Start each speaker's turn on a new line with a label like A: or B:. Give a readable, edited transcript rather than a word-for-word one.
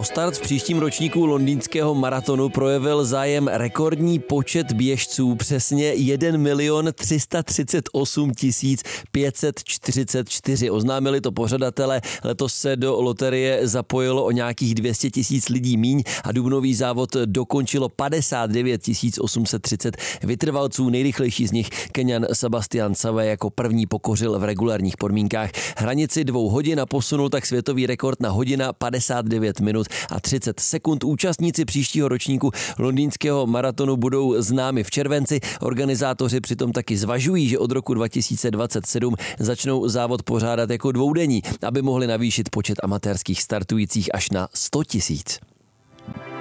A: start v příštím ročníku londýnského maratonu projevil zájem rekordní počet běžců, přesně 1 338 544. Oznámili to pořadatelé. Letos se do loterie zapojilo o nějakých 200 000 lidí míň a dubnový závod dokončilo 59 830 vytrvalců. Nejrychlejší z nich Keňan Sebastian Sawe jako první pokořil v regulárních podmínkách hranici 2 hodin a posunul tak světový rekord na 1 59 minut a 30 sekund. Účastníci příštího ročníku londýnského maratonu budou známi v červenci. Organizátoři přitom taky zvažují, že od roku 2027 začnou závod pořádat jako dvoudenní, aby mohli navýšit počet amatérských startujících až na 100 000.